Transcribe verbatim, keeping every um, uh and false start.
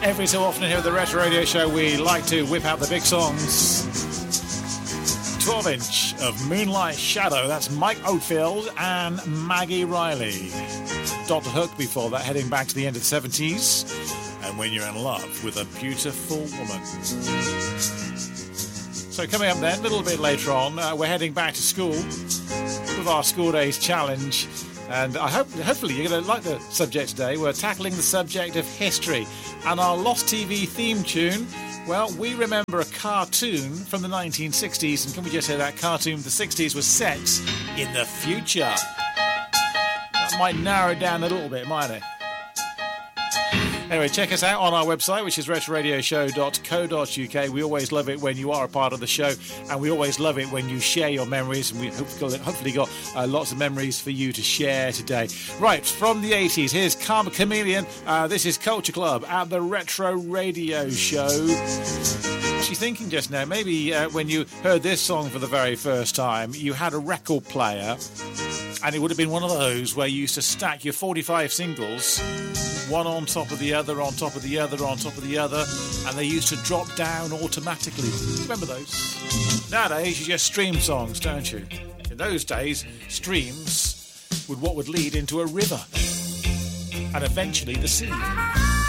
Every so often here at the Retro Radio Show, we like to whip out the big songs. twelve inch of Moonlight Shadow, that's Mike Oldfield and Maggie Riley. Doctor Hook before that, heading back to the end of the seventies. And When You're in Love with a Beautiful Woman. So coming up then, a little bit later on, uh, we're heading back to school with our School Days Challenge. And I hope, hopefully you're going to like the subject today. We're tackling the subject of history. And our Lost T V theme tune, well, we remember a cartoon from the nineteen sixties. And can we just say that cartoon from the sixties was set in the future? That might narrow it down a little bit, mightn't it? Anyway, check us out on our website, which is retro radio show dot co dot uk. We always love it when you are a part of the show, and we always love it when you share your memories, and we hopefully got uh, lots of memories for you to share today. Right, from the eighties, here's Karma Chameleon. Uh, this is Culture Club at the Retro Radio Show. Actually thinking just now, maybe uh, when you heard this song for the very first time, you had a record player, and it would have been one of those where you used to stack your forty-five singles, one on top of the other, on top of the other, on top of the other, and they used to drop down automatically. Remember those? Nowadays, you just stream songs, don't you? In those days, streams would what would lead into a river, and eventually the sea.